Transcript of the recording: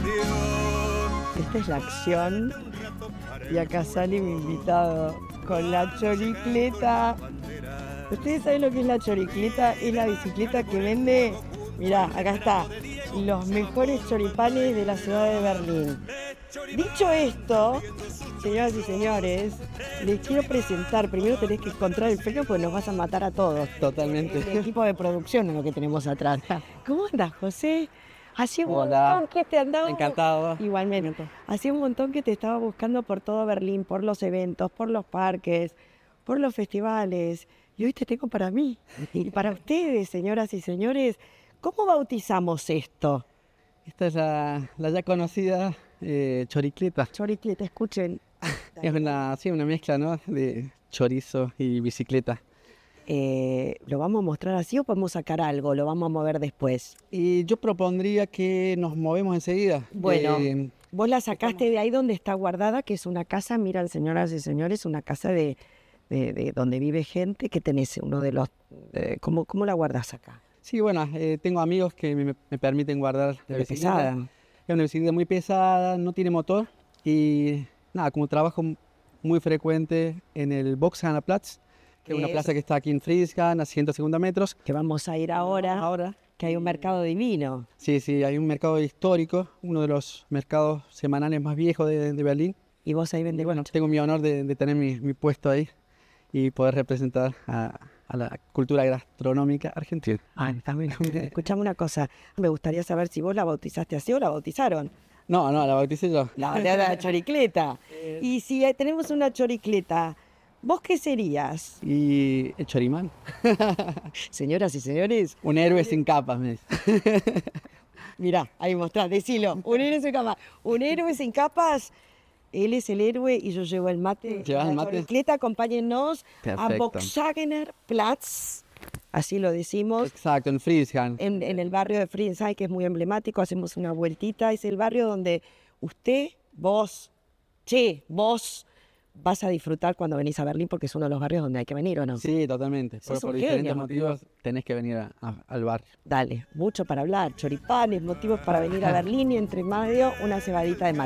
Esta es la acción y acá sale mi invitado con la choricleta. ¿Ustedes saben lo que es la choricleta? Es la bicicleta que vende, mirá, acá está, los mejores choripanes de la ciudad de Berlín. Dicho esto, señoras y señores, les quiero presentar, primero tenés que encontrar el premio porque nos vas a matar a todos. Totalmente. El equipo de producción es lo que tenemos atrás. ¿Cómo andas, José? Hacía un Hola. montón que te andaba... Encantado. Igualmente. Hacía un montón que te estaba buscando por todo Berlín, por los eventos, por los parques, por los festivales. Y hoy te tengo para mí. Y para ustedes, señoras y señores, ¿cómo bautizamos esto? Esta es la ya conocida choricleta. Choricleta, escuchen. Es una mezcla, ¿no?, de chorizo y bicicleta. ¿Lo vamos a mostrar así o podemos sacar algo? ¿Lo vamos a mover después? Y yo propondría que nos movemos enseguida. Bueno, vos la sacaste de ahí donde está guardada, que es una casa, miren, señoras y señores, una casa de donde vive gente. Que tenés uno de los... ¿cómo la guardás acá? Sí, bueno, tengo amigos que me permiten guardar la bicicleta. Pesada. Es una bicicleta muy pesada, no tiene motor y nada, como trabajo muy frecuente en el Boxhanaplatz, que es una plaza que está aquí en Friesland, a 150 metros. Que vamos a ir ahora, que hay un mercado divino. Sí, hay un mercado histórico, uno de los mercados semanales más viejos de Berlín. Y vos ahí vendés. Bueno, tengo mi honor de tener mi puesto ahí y poder representar a la cultura gastronómica argentina. Está bien. Escuchame una cosa, me gustaría saber si vos la bautizaste así o la bautizaron. No, la bauticé yo. La choricleta. Y si tenemos una choricleta, ¿vos qué serías? Y el chorimán. Señoras y señores. Un héroe sin capas, me dice. Mirá, ahí mostrá, decilo. Un héroe sin capas. Un héroe sin capas. Él es el héroe y yo llevo el mate. ¿Llevas el mate? Choricleta, acompáñennos a Perfecto. Boxhagener Platz. Así lo decimos. Exacto, en Friesland. En el barrio de Friedrichshain, que es muy emblemático, hacemos una vueltita. Es el barrio donde vos vas a disfrutar cuando venís a Berlín, porque es uno de los barrios donde hay que venir, ¿o no? Sí, totalmente. Sos Por un diferentes genio. motivos tenés que venir al barrio. Dale, mucho para hablar, choripanes, motivos para venir a Berlín y entre medio una cebadita de mate.